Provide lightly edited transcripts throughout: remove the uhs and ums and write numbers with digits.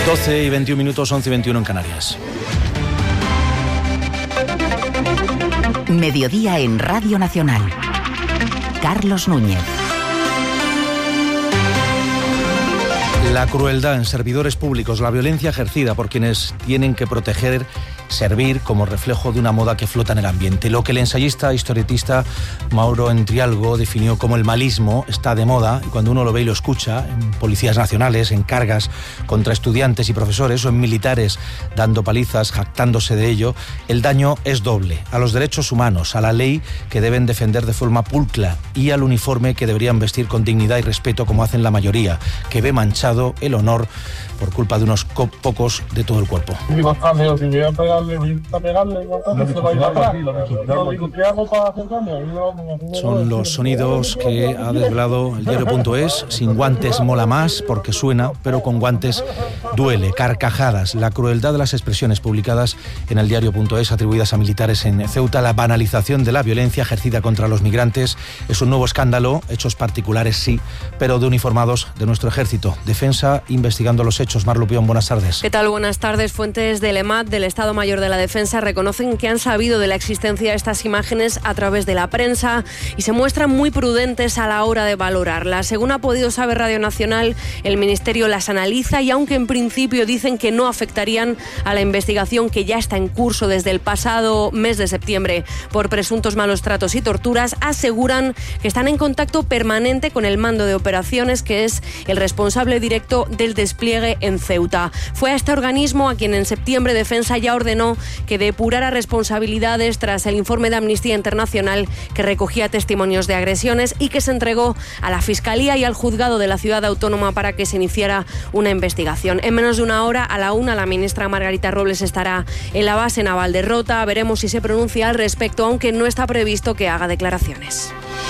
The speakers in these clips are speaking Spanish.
12:21, 11:21 en Canarias. Mediodía en Radio Nacional. Carlos Núñez. La crueldad en servidores públicos, la violencia ejercida por quienes tienen que proteger, servir como reflejo de una moda que flota en el ambiente. Lo que el ensayista, historietista Mauro Entrialgo definió como el malismo está de moda, y cuando uno lo ve y lo escucha, en policías nacionales, en cargas contra estudiantes y profesores o en militares dando palizas, jactándose de ello, el daño es doble: a los derechos humanos, a la ley que deben defender de forma pulcra y al uniforme que deberían vestir con dignidad y respeto como hacen la mayoría, que ve manchado el honor por culpa de unos pocos de todo el cuerpo. Son los sonidos que ha desvelado el diario.es. Sin guantes mola más porque suena, pero con guantes duele. Carcajadas, la crueldad de las expresiones publicadas en el diario.es atribuidas a militares en Ceuta, la banalización de la violencia ejercida contra los migrantes es un nuevo escándalo. Hechos particulares sí, pero de uniformados de nuestro ejército. Defensa investigando los hechos. Mar Lupión, buenas tardes. ¿Qué tal? Buenas tardes. Fuentes del EMAD, del Estado Mayor de la Defensa, reconocen que han sabido de la existencia de estas imágenes a través de la prensa y se muestran muy prudentes a la hora de valorarlas. Según ha podido saber Radio Nacional, el Ministerio las analiza y aunque en principio dicen que no afectarían a la investigación que ya está en curso desde el pasado mes de septiembre por presuntos malos tratos y torturas, aseguran que están en contacto permanente con el mando de operaciones, que es el responsable directo del despliegue en Ceuta. Fue a este organismo a quien en septiembre Defensa ya ordenó que depurara responsabilidades tras el informe de Amnistía Internacional que recogía testimonios de agresiones y que se entregó a la Fiscalía y al Juzgado de la Ciudad Autónoma para que se iniciara una investigación. En menos de una hora, a la 1, la ministra Margarita Robles estará en la base naval de Rota. Veremos si se pronuncia al respecto, aunque no está previsto que haga declaraciones.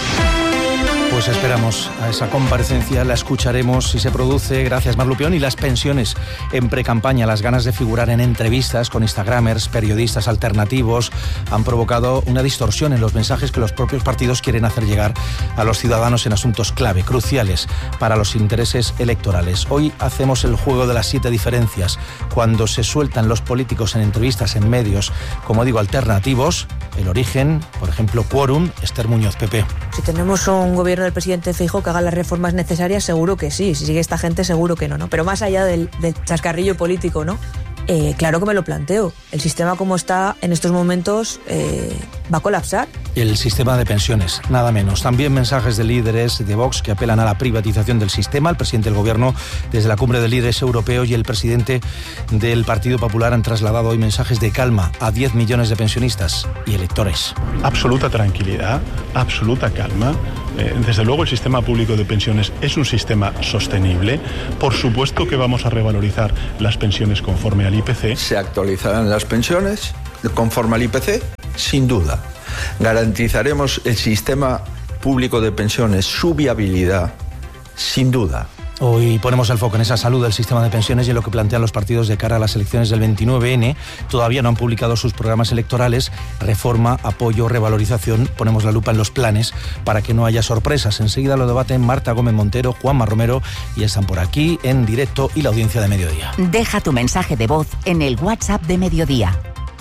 Pues esperamos a esa comparecencia, la escucharemos si se produce. Gracias, Mar Lupión. Y las pensiones en precampaña, las ganas de figurar en entrevistas con instagramers, periodistas alternativos, han provocado una distorsión en los mensajes que los propios partidos quieren hacer llegar a los ciudadanos en asuntos clave, cruciales para los intereses electorales. Hoy hacemos el juego de las 7 diferencias. Cuando se sueltan los políticos en entrevistas en medios, como digo, alternativos, el origen, por ejemplo, Quórum, Esther Muñoz, PP. Si tenemos un gobierno del presidente Feijóo que haga las reformas necesarias, seguro que sí. Si sigue esta gente, seguro que no. Pero más allá del chascarrillo político, ¿no? Claro que me lo planteo. El sistema como está en estos momentos va a colapsar. El sistema de pensiones, nada menos. También mensajes de líderes de Vox que apelan a la privatización del sistema. El presidente del Gobierno desde la cumbre de líderes europeos y el presidente del Partido Popular han trasladado hoy mensajes de calma a 10 millones de pensionistas y electores. Absoluta tranquilidad, absoluta calma. Desde luego el sistema público de pensiones es un sistema sostenible. Por supuesto que vamos a revalorizar las pensiones conforme al IPC. ¿Se actualizarán las pensiones conforme al IPC? Sin duda. ¿Garantizaremos el sistema público de pensiones, su viabilidad? Sin duda. Hoy ponemos el foco en esa salud del sistema de pensiones y en lo que plantean los partidos de cara a las elecciones del 29N. Todavía no han publicado sus programas electorales. Reforma, apoyo, revalorización. Ponemos la lupa en los planes para que no haya sorpresas. Enseguida lo debaten Marta Gómez Montero, Juanma Romero y están por aquí en directo y la audiencia de Mediodía. Deja tu mensaje de voz en el WhatsApp de Mediodía.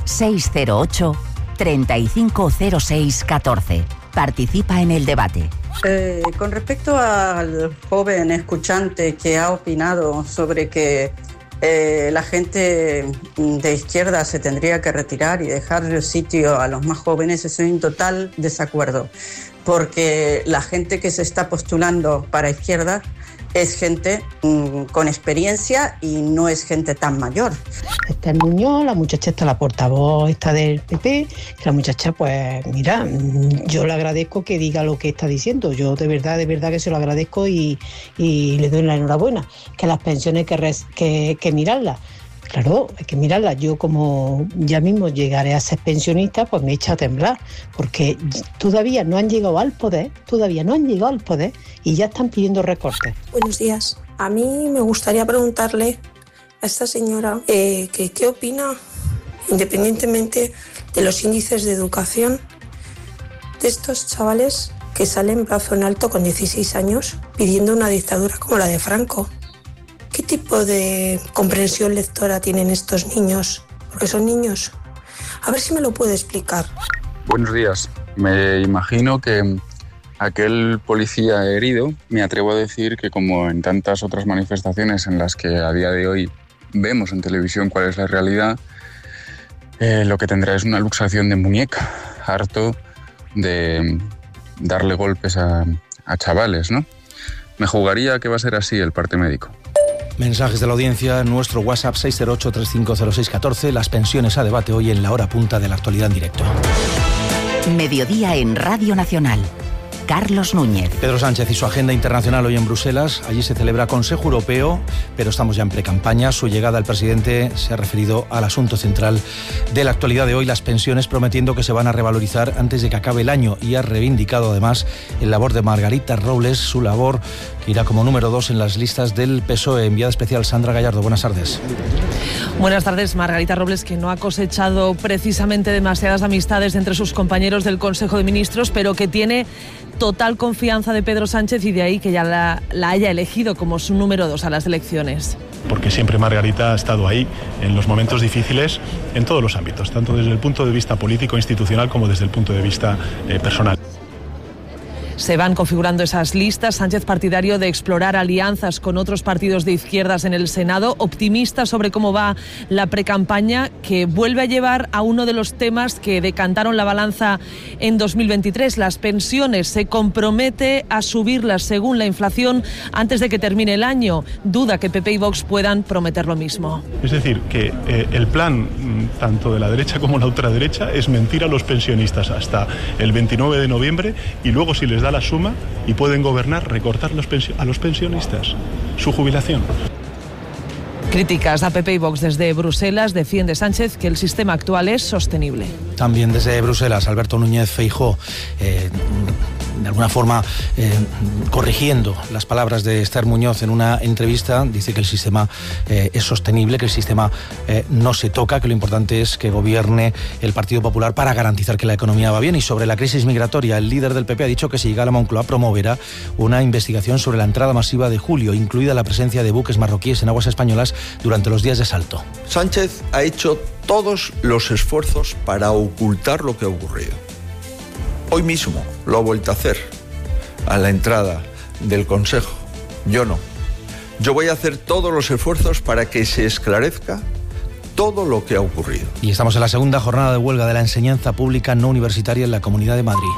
608 350614. Participa en el debate. Con respecto al joven escuchante que ha opinado sobre que la gente de izquierda se tendría que retirar y dejar el sitio a los más jóvenes, estoy en total desacuerdo, porque la gente que se está postulando para izquierda es gente con experiencia y no es gente tan mayor. Esther Muñoz, la muchacha está, la portavoz está del PP, la muchacha, pues mira, yo le agradezco que diga lo que está diciendo, yo de verdad que se lo agradezco y le doy la enhorabuena, que las pensiones que mirarlas. Claro, hay que mirarla. Yo como ya mismo llegaré a ser pensionista, pues me echa a temblar, porque todavía no han llegado al poder y ya están pidiendo recortes. Buenos días. A mí me gustaría preguntarle a esta señora qué opina, independientemente de los índices de educación, de estos chavales que salen brazo en alto con 16 años pidiendo una dictadura como la de Franco. ¿Qué tipo de comprensión lectora tienen estos niños? Porque son niños. A ver si me lo puede explicar. Buenos días. Me imagino que aquel policía herido, me atrevo a decir que como en tantas otras manifestaciones en las que a día de hoy vemos en televisión cuál es la realidad, lo que tendrá es una luxación de muñeca, harto de darle golpes a chavales, ¿no? Me jugaría que va a ser así el parte médico. Mensajes de la audiencia, nuestro WhatsApp 608-350614, las pensiones a debate hoy en la hora punta de la actualidad en directo. Mediodía en Radio Nacional. Carlos Núñez. Pedro Sánchez y su agenda internacional hoy en Bruselas. Allí se celebra Consejo Europeo, pero estamos ya en precampaña. Su llegada al presidente se ha referido al asunto central de la actualidad de hoy, las pensiones, prometiendo que se van a revalorizar antes de que acabe el año, y ha reivindicado además el labor de Margarita Robles, su labor que irá como número 2 en las listas del PSOE. Enviada especial Sandra Gallardo, buenas tardes. Buenas tardes. Margarita Robles, que no ha cosechado precisamente demasiadas amistades entre sus compañeros del Consejo de Ministros, pero que tiene total confianza de Pedro Sánchez, y de ahí que ya la haya elegido como su número 2 a las elecciones. Porque siempre Margarita ha estado ahí en los momentos difíciles en todos los ámbitos, tanto desde el punto de vista político, institucional, como desde el punto de vista personal. Se van configurando esas listas. Sánchez, partidario de explorar alianzas con otros partidos de izquierdas en el Senado, optimista sobre cómo va la precampaña, que vuelve a llevar a uno de los temas que decantaron la balanza en 2023, las pensiones. Se compromete a subirlas según la inflación antes de que termine el año. Duda que PP y Vox puedan prometer lo mismo. Es decir, que el plan tanto de la derecha como la ultraderecha es mentir a los pensionistas hasta el 29 de noviembre y luego, si les da la suma y pueden gobernar, recortar a los pensionistas su jubilación. Críticas a PP y Vox desde Bruselas. Defiende Sánchez que el sistema actual es sostenible. También desde Bruselas, Alberto Núñez Feijóo, de alguna forma corrigiendo las palabras de Esther Muñoz en una entrevista, dice que el sistema es sostenible, que el sistema no se toca, que lo importante es que gobierne el Partido Popular para garantizar que la economía va bien. Y sobre la crisis migratoria, el líder del PP ha dicho que si llega a la Moncloa promoverá una investigación sobre la entrada masiva de julio, incluida la presencia de buques marroquíes en aguas españolas durante los días de asalto. Sánchez ha hecho todos los esfuerzos para ocultar lo que ha ocurrido. Hoy mismo lo ha vuelto a hacer a la entrada del Consejo. Yo no. Yo voy a hacer todos los esfuerzos para que se esclarezca todo lo que ha ocurrido. Y estamos en la segunda jornada de huelga de la enseñanza pública no universitaria en la Comunidad de Madrid.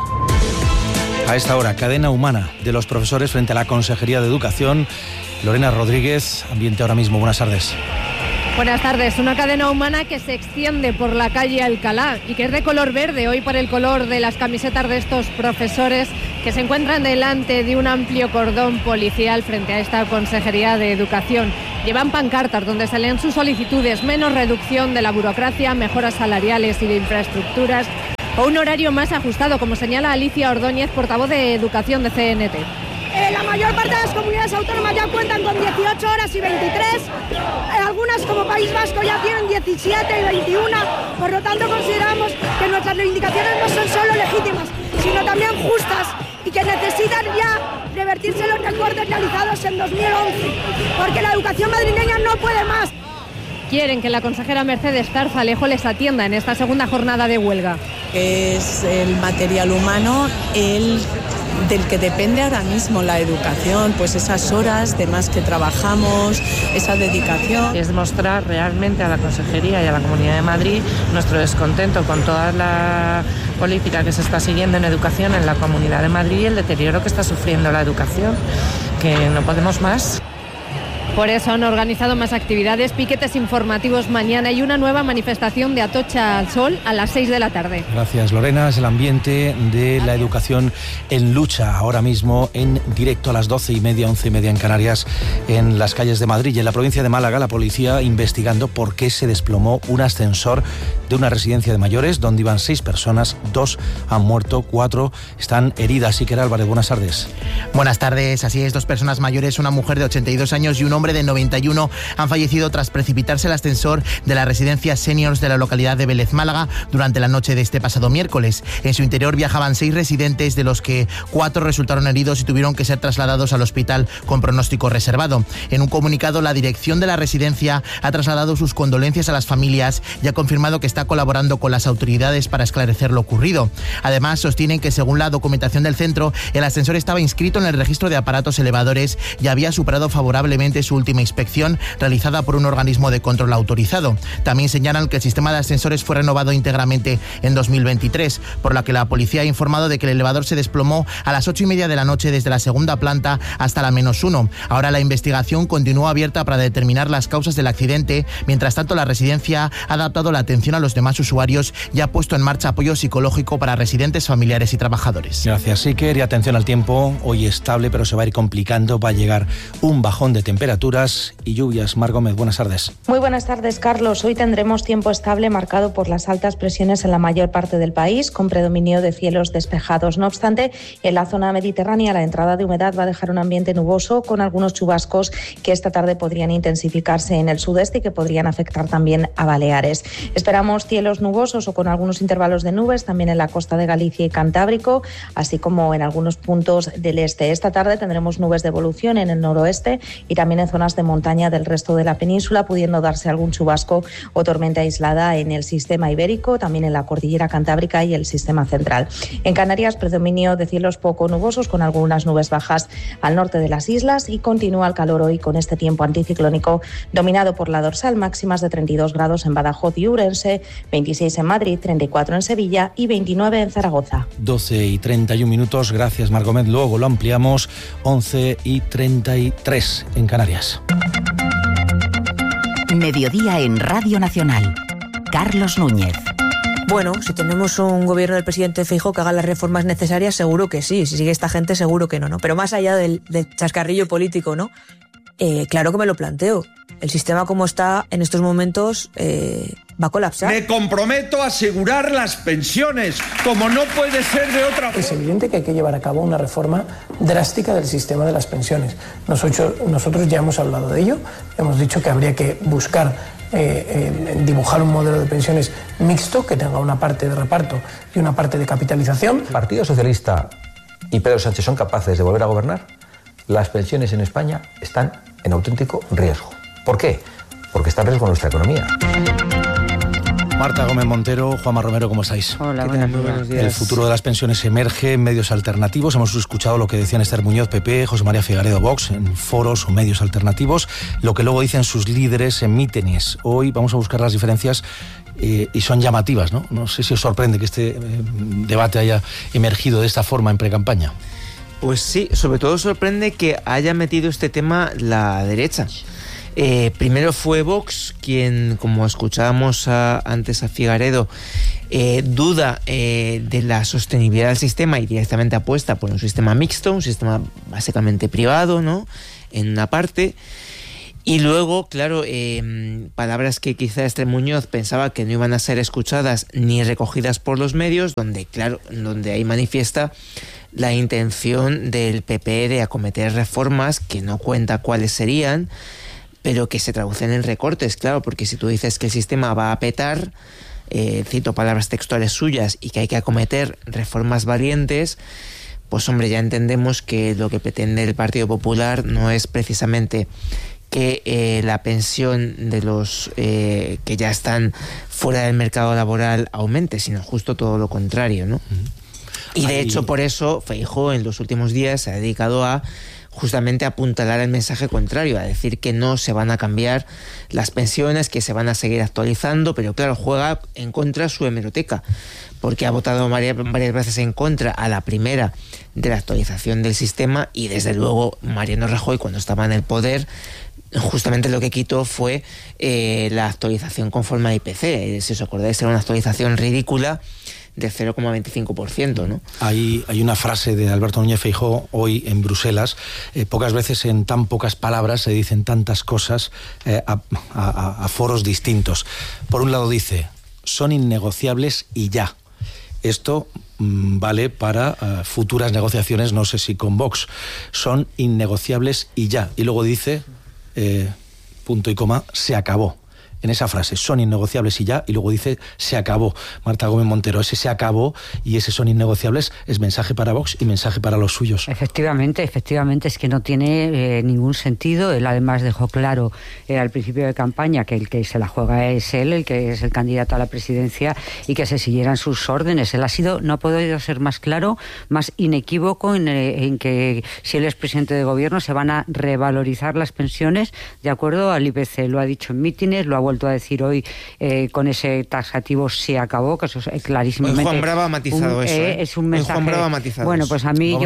A esta hora, cadena humana de los profesores frente a la Consejería de Educación. Lorena Rodríguez, ambiente ahora mismo. Buenas tardes. Buenas tardes. Una cadena humana que se extiende por la calle Alcalá y que es de color verde, hoy por el color de las camisetas de estos profesores que se encuentran delante de un amplio cordón policial frente a esta Consejería de Educación. Llevan pancartas donde se leen sus solicitudes: menos reducción de la burocracia, mejoras salariales y de infraestructuras, o un horario más ajustado, como señala Alicia Ordóñez, portavoz de Educación de CNT. La mayor parte de las comunidades autónomas ya cuentan con 18 horas y 23. Algunas, como País Vasco, ya tienen 17 y 21. Por lo tanto, consideramos que nuestras reivindicaciones no son solo legítimas, sino también justas, y que necesitan ya revertirse los recortes realizados en 2011, porque la educación madrileña no puede más. Quieren que la consejera Mercedes Zarzalejo les atienda en esta segunda jornada de huelga. Es el material humano del que depende ahora mismo la educación, pues esas horas de más que trabajamos, esa dedicación. Es demostrar realmente a la Consejería y a la Comunidad de Madrid nuestro descontento con toda la política que se está siguiendo en educación en la Comunidad de Madrid y el deterioro que está sufriendo la educación, que no podemos más. Por eso han organizado más actividades, piquetes informativos mañana y una nueva manifestación de Atocha al Sol a las 6 de la tarde. Gracias, Lorena. Es el ambiente de la educación en lucha ahora mismo en directo a las 12:30, 11:30 en Canarias, en las calles de Madrid. Y en la provincia de Málaga, la policía investigando por qué se desplomó un ascensor de una residencia de mayores donde iban 6 personas, 2 han muerto, 4 están heridas. Iker Álvarez, buenas tardes. Buenas tardes, así es, 2 personas mayores, una mujer de 82 años y un hombre hombre de 91 han fallecido tras precipitarse el ascensor de la residencia Seniors de la localidad de Vélez, Málaga, durante la noche de este pasado miércoles. En su interior viajaban 6 residentes, de los que 4 resultaron heridos y tuvieron que ser trasladados al hospital con pronóstico reservado. En un comunicado, la dirección de la residencia ha trasladado sus condolencias a las familias y ha confirmado que está colaborando con las autoridades para esclarecer lo ocurrido. Además, sostienen que según la documentación del centro, el ascensor estaba inscrito en el registro de aparatos elevadores y había superado favorablemente su última inspección realizada por un organismo de control autorizado. También señalan que el sistema de ascensores fue renovado íntegramente en 2023, por lo que la policía ha informado de que el elevador se desplomó a las 8:30 de la noche desde la segunda planta hasta la -1. Ahora la investigación continúa abierta para determinar las causas del accidente. Mientras tanto, la residencia ha adaptado la atención a los demás usuarios y ha puesto en marcha apoyo psicológico para residentes, familiares y trabajadores. Gracias, Iker. Y atención al tiempo, hoy estable, pero se va a ir complicando. Va a llegar un bajón de temperaturas y lluvias. Mar Gómez, buenas tardes. Muy buenas tardes, Carlos. Hoy tendremos tiempo estable marcado por las altas presiones en la mayor parte del país, con predominio de cielos despejados. No obstante, en la zona mediterránea la entrada de humedad va a dejar un ambiente nuboso, con algunos chubascos que esta tarde podrían intensificarse en el sudeste y que podrían afectar también a Baleares. Esperamos cielos nubosos o con algunos intervalos de nubes también en la costa de Galicia y Cantábrico, así como en algunos puntos del este. Esta tarde tendremos nubes de evolución en el noroeste y también en zonas de montaña del resto de la península, pudiendo darse algún chubasco o tormenta aislada en el sistema ibérico, también en la cordillera cantábrica y el sistema central. En Canarias, predominio de cielos poco nubosos con algunas nubes bajas al norte de las islas, y continúa el calor hoy con este tiempo anticiclónico dominado por la dorsal, máximas de 32 grados en Badajoz y Ourense, 26 en Madrid, 34 en Sevilla y 29 en Zaragoza. 12:31. Gracias, Mar Gómez. Luego lo ampliamos. 11:33 en Canarias. Mediodía en Radio Nacional. Carlos Núñez. Bueno, si tenemos un gobierno del presidente Feijóo que haga las reformas necesarias, seguro que sí. Si sigue esta gente, seguro que no, ¿no? Pero más allá del chascarrillo político, ¿no? Claro que me lo planteo. El sistema como está en estos momentos va a colapsar. Me comprometo a asegurar las pensiones, como no puede ser de otra forma. Es evidente que hay que llevar a cabo una reforma drástica del sistema de las pensiones. Nosotros ya hemos hablado de ello, hemos dicho que habría que buscar dibujar un modelo de pensiones mixto, que tenga una parte de reparto y una parte de capitalización. El Partido Socialista y Pedro Sánchez son capaces de volver a gobernar, las pensiones en España están en auténtico riesgo. ¿Por qué? Porque está en riesgo nuestra economía. Marta Gómez Montero, Juanma Romero, ¿cómo estáis? Hola, buenos días. El futuro de las pensiones emerge en medios alternativos. Hemos escuchado lo que decían Esther Muñoz, PP, José María Figaredo, Vox, en foros o medios alternativos, lo que luego dicen sus líderes en mítines. Hoy vamos a buscar las diferencias y son llamativas, ¿no? No sé si os sorprende que este debate haya emergido de esta forma en precampaña. Pues sí, sobre todo sorprende que haya metido este tema la derecha. Primero fue Vox quien, como escuchábamos antes a Figaredo, duda de la sostenibilidad del sistema y directamente apuesta por un sistema mixto, un sistema básicamente privado, ¿no?, en una parte. Y luego, claro, palabras que quizá Esther Muñoz pensaba que no iban a ser escuchadas ni recogidas por los medios, donde ahí manifiesta la intención del PP de acometer reformas que no cuenta cuáles serían, pero que se traducen en recortes, claro, porque si tú dices que el sistema va a petar, cito palabras textuales suyas, y que hay que acometer reformas valientes, pues hombre, ya entendemos que lo que pretende el Partido Popular no es precisamente que la pensión de los que ya están fuera del mercado laboral aumente, sino justo todo lo contrario, ¿no? Y de hecho, por eso Feijóo en los últimos días se ha dedicado a justamente apuntalar el mensaje contrario, a decir que no se van a cambiar las pensiones, que se van a seguir actualizando, pero claro, juega en contra su hemeroteca, porque ha votado varias veces en contra a la primera de la actualización del sistema, y desde luego Mariano Rajoy, cuando estaba en el poder, justamente lo que quitó fue la actualización conforme a IPC. Si os acordáis, era una actualización ridícula de 0,25%, ¿no? Hay una frase de Alberto Núñez Feijóo hoy en Bruselas. Pocas veces en tan pocas palabras se dicen tantas cosas a foros distintos. Por un lado dice, son innegociables y ya. Esto vale para futuras negociaciones, no sé si con Vox. Son innegociables y ya. Y luego dice, punto y coma, se acabó. En esa frase, son innegociables y ya, y luego dice, se acabó. Marta Gómez Montero, ese se acabó y ese son innegociables es mensaje para Vox y mensaje para los suyos. Efectivamente, es que no tiene ningún sentido. Él además dejó claro al principio de campaña que el que se la juega es él, el que es el candidato a la presidencia, y que se siguieran sus órdenes. Él no ha podido ser más claro, más inequívoco en que si él es presidente de gobierno se van a revalorizar las pensiones de acuerdo al IPC. Lo ha dicho en mítines, lo ha vuelto a decir hoy con ese taxativo se acabó, que eso es clarísimamente. Juan Brava ha matizado eso. Es un mensaje. Juan Brava ha matizado bueno, pues a mí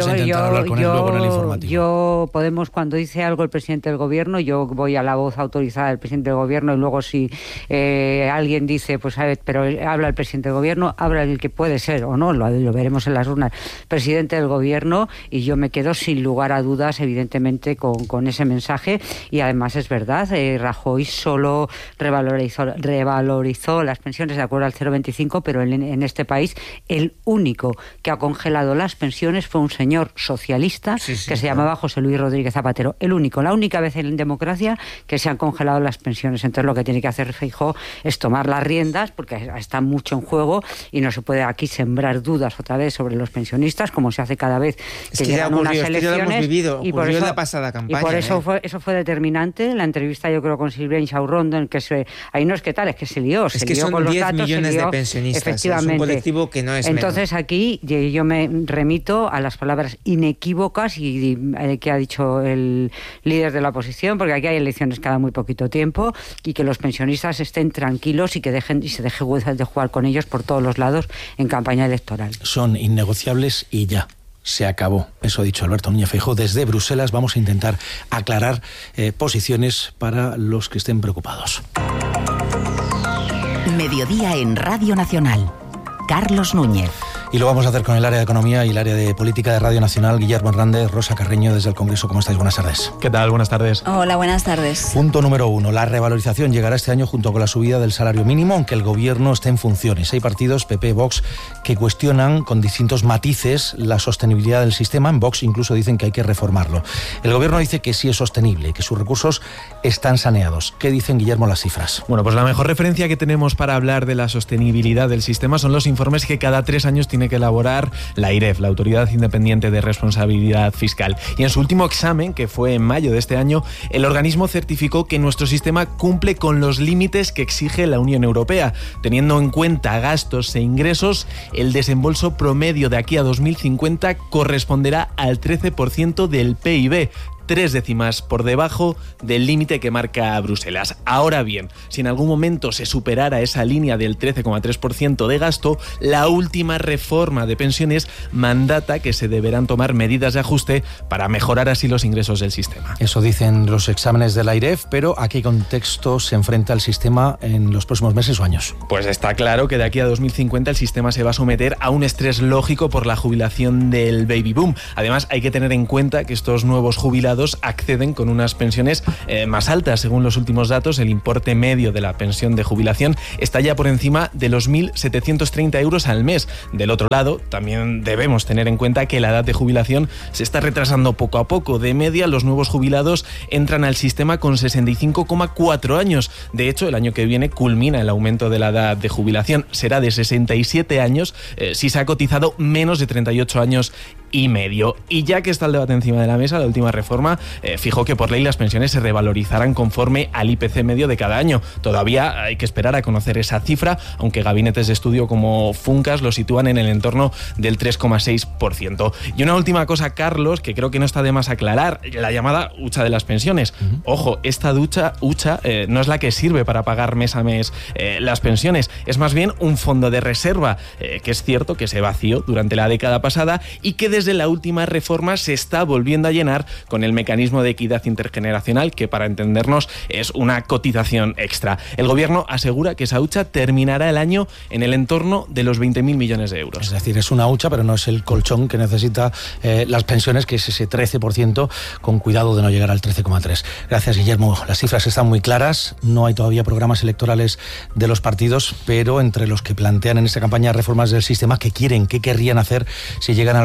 yo Podemos, cuando dice algo el presidente del gobierno, yo voy a la voz autorizada del presidente del gobierno, y luego si alguien dice, pues pero habla el presidente del gobierno, habla el que puede ser o no, lo veremos en las urnas, presidente del gobierno, y yo me quedo sin lugar a dudas, evidentemente, con ese mensaje. Y además es verdad, Rajoy solo revalorizó las pensiones de acuerdo al 0,25, pero en este país el único que ha congelado las pensiones fue un señor socialista que se llamaba José Luis Rodríguez Zapatero. La única vez en democracia que se han congelado las pensiones. Entonces lo que tiene que hacer Feijóo es tomar las riendas, porque está mucho en juego y no se puede aquí sembrar dudas otra vez sobre los pensionistas, como se hace cada vez que llegan unas elecciones. Y por eso en la pasada campaña. Y por eso fue determinante la entrevista, yo creo, con Silvia Inchaurrondo, en que ahí no es que tal, es que se lió. Es que son 10 millones de pensionistas. Efectivamente. Es un colectivo que no es Entonces menos. Aquí yo me remito a las palabras inequívocas y que ha dicho el líder de la oposición, porque aquí hay elecciones cada muy poquito tiempo, y que los pensionistas estén tranquilos y que se deje de jugar con ellos por todos los lados en campaña electoral. Son innegociables y ya. Se acabó. Eso ha dicho Alberto Núñez Feijóo. Desde Bruselas vamos a intentar aclarar posiciones para los que estén preocupados. Mediodía en Radio Nacional. Carlos Núñez. Y lo vamos a hacer con el área de Economía y el área de Política de Radio Nacional. Guillermo Hernández, Rosa Carreño, desde el Congreso. ¿Cómo estáis? Buenas tardes. ¿Qué tal? Buenas tardes. Hola, buenas tardes. Punto número 1. La revalorización llegará este año junto con la subida del salario mínimo, aunque el Gobierno esté en funciones. Hay partidos, PP, Vox, que cuestionan con distintos matices la sostenibilidad del sistema. En Vox incluso dicen que hay que reformarlo. El Gobierno dice que sí es sostenible, que sus recursos están saneados. ¿Qué dicen, Guillermo, las cifras? Bueno, pues la mejor referencia que tenemos para hablar de la sostenibilidad del sistema son los informes que cada 3 años tiene que elaborar la AIREF, la Autoridad Independiente de Responsabilidad Fiscal. Y en su último examen, que fue en mayo de este año, el organismo certificó que nuestro sistema cumple con los límites que exige la Unión Europea. Teniendo en cuenta gastos e ingresos, el desembolso promedio de aquí a 2050 corresponderá al 13% del PIB. 3 décimas por debajo del límite que marca Bruselas. Ahora bien, si en algún momento se superara esa línea del 13,3% de gasto, la última reforma de pensiones mandata que se deberán tomar medidas de ajuste para mejorar así los ingresos del sistema. Eso dicen los exámenes de la AIREF, pero ¿a qué contexto se enfrenta el sistema en los próximos meses o años? Pues está claro que de aquí a 2050 el sistema se va a someter a un estrés lógico por la jubilación del baby boom. Además, hay que tener en cuenta que estos nuevos jubilados acceden con unas pensiones más altas. Según los últimos datos, el importe medio de la pensión de jubilación está ya por encima de los 1.730 euros al mes. Del otro lado, también debemos tener en cuenta que la edad de jubilación se está retrasando poco a poco. De media, los nuevos jubilados entran al sistema con 65,4 años. De hecho, el año que viene culmina el aumento de la edad de jubilación. Será de 67 años si se ha cotizado menos de 38 años y medio. Y ya que está el debate encima de la mesa, la última reforma fijó que por ley las pensiones se revalorizarán conforme al IPC medio de cada año. Todavía hay que esperar a conocer esa cifra, aunque gabinetes de estudio como Funcas lo sitúan en el entorno del 3,6%. Y una última cosa, Carlos, que creo que no está de más aclarar, la llamada hucha de las pensiones. Ojo, esta hucha no es la que sirve para pagar mes a mes las pensiones, es más bien un fondo de reserva, que es cierto que se vació durante la década pasada y que desde la última reforma se está volviendo a llenar con el mecanismo de equidad intergeneracional, que para entendernos es una cotización extra. El Gobierno asegura que esa hucha terminará el año en el entorno de los 20.000 millones de euros. Es decir, es una hucha, pero no es el colchón que necesita las pensiones, que es ese 13%, con cuidado de no llegar al 13,3%. Gracias, Guillermo. Las cifras están muy claras. No hay todavía programas electorales de los partidos, pero entre los que plantean en esta campaña reformas del sistema, ¿qué quieren, qué querrían hacer si llegan al Gobierno?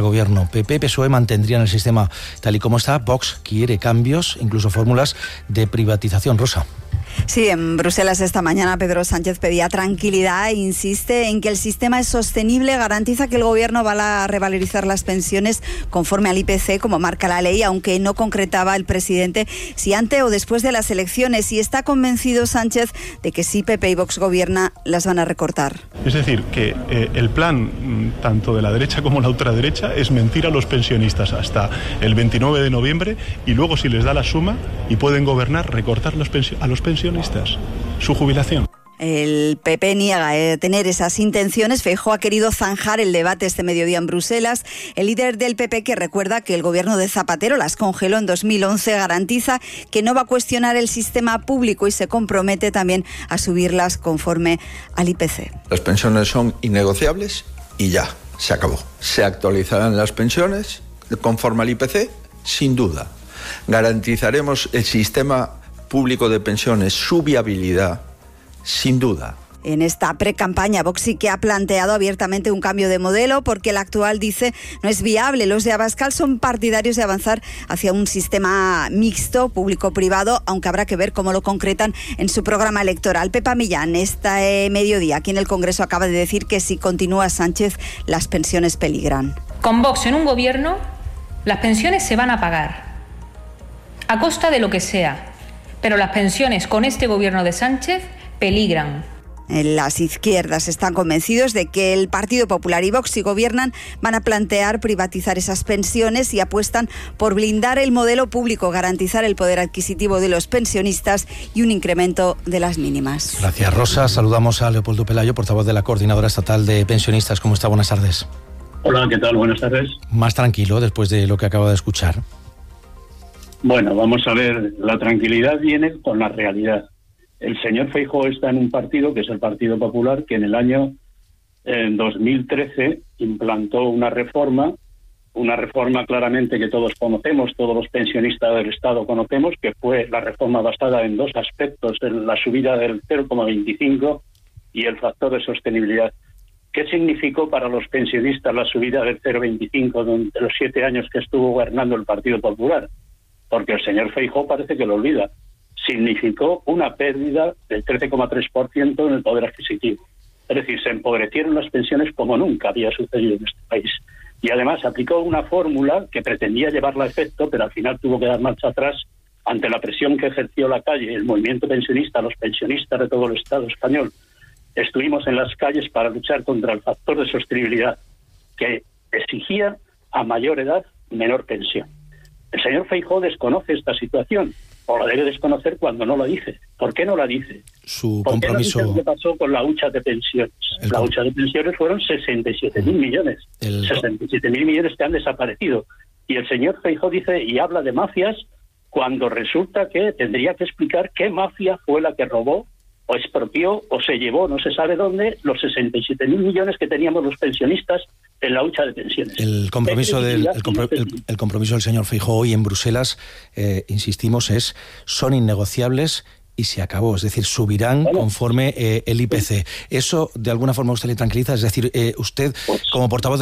gobierno. PP, PSOE mantendrían el sistema tal y como está. Vox quiere cambios, incluso fórmulas de privatización. Rosa. Sí, en Bruselas esta mañana Pedro Sánchez pedía tranquilidad e insiste en que el sistema es sostenible, garantiza que el gobierno va a revalorizar las pensiones conforme al IPC, como marca la ley, aunque no concretaba el presidente si antes o después de las elecciones, y está convencido Sánchez de que si PP y Vox gobierna, las van a recortar. Es decir, que el plan tanto de la derecha como la ultraderecha es mentir a los pensionistas hasta el 29 de noviembre y luego, si les da la suma y pueden gobernar, recortar a los pensionistas su jubilación. El PP niega tener esas intenciones. Feijóo ha querido zanjar el debate este mediodía en Bruselas. El líder del PP, que recuerda que el gobierno de Zapatero las congeló en 2011, garantiza que no va a cuestionar el sistema público y se compromete también a subirlas conforme al IPC. Las pensiones son innegociables y ya, se acabó. Se actualizarán las pensiones conforme al IPC, sin duda. Garantizaremos el sistema público de pensiones, su viabilidad, sin duda. En esta pre-campaña, Vox sí que ha planteado abiertamente un cambio de modelo porque el actual, dice, no es viable. Los de Abascal son partidarios de avanzar hacia un sistema mixto, público-privado, aunque habrá que ver cómo lo concretan en su programa electoral. Pepa Millán, este mediodía aquí en el Congreso, acaba de decir que si continúa Sánchez, las pensiones peligran. Con Vox en un gobierno, las pensiones se van a pagar, a costa de lo que sea. Pero las pensiones con este gobierno de Sánchez peligran. Las izquierdas están convencidos de que el Partido Popular y Vox, si gobiernan, van a plantear privatizar esas pensiones y apuestan por blindar el modelo público, garantizar el poder adquisitivo de los pensionistas y un incremento de las mínimas. Gracias, Rosa. Saludamos a Leopoldo Pelayo, portavoz de la Coordinadora Estatal de Pensionistas. ¿Cómo está? Buenas tardes. Hola, ¿qué tal? Buenas tardes. Más tranquilo después de lo que acabo de escuchar. Bueno, vamos a ver, la tranquilidad viene con la realidad. El señor Feijóo está en un partido, que es el Partido Popular, que en el año 2013 implantó una reforma claramente que todos conocemos, todos los pensionistas del Estado conocemos, que fue la reforma basada en dos aspectos, en la subida del 0,25 y el factor de sostenibilidad. ¿Qué significó para los pensionistas la subida del 0,25 durante los 7 años que estuvo gobernando el Partido Popular? Porque el señor Feijóo parece que lo olvida. Significó una pérdida del 13,3% en el poder adquisitivo. Es decir, se empobrecieron las pensiones como nunca había sucedido en este país. Y además aplicó una fórmula que pretendía llevarla a efecto, pero al final tuvo que dar marcha atrás ante la presión que ejerció la calle, el movimiento pensionista, los pensionistas de todo el Estado español. Estuvimos en las calles para luchar contra el factor de sostenibilidad que exigía a mayor edad menor pensión. El señor Feijóo desconoce esta situación, o la debe desconocer cuando no lo dice. ¿Por qué no la dice? Su ¿Por qué compromiso. no dice lo que pasó con la hucha de pensiones? La hucha de pensiones fueron 67.000 millones. 67.000 millones que han desaparecido. Y el señor Feijóo dice y habla de mafias cuando resulta que tendría que explicar qué mafia fue la que robó o expropió o se llevó, no se sabe dónde, los 67.000 millones que teníamos los pensionistas en la hucha de pensiones. El compromiso del señor Feijóo hoy en Bruselas, insistimos, son innegociables y se acabó. Es decir, subirán conforme el IPC. ¿Eso de alguna forma usted le tranquiliza? Es decir, usted, como portavoz de